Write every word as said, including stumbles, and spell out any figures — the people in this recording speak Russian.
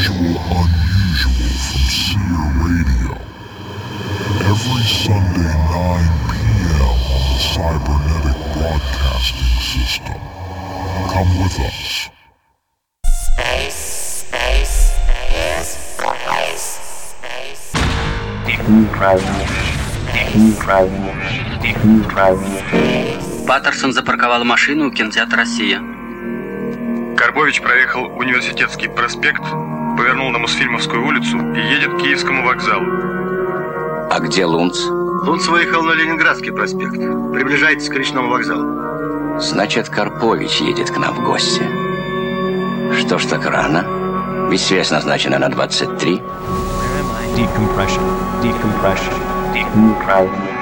Unusual Unusual from Seer Radio. Every Sunday nine p.m. on the Cybernetic Broadcasting System. Come with us. Space, space is the place. Space. Паттерсон запарковал машину у кинотеатра «Россия». Карбович проехал Университетский проспект, повернул на Мосфильмовскую улицу и едет к Киевскому вокзалу. А где Лунц? Лунц выехал на Ленинградский проспект. Приближается к речному вокзалу. Значит, Карпович едет к нам в гости. Что ж так рано? Ведь связь назначена на двадцать три. Decompression, decompression, decompression.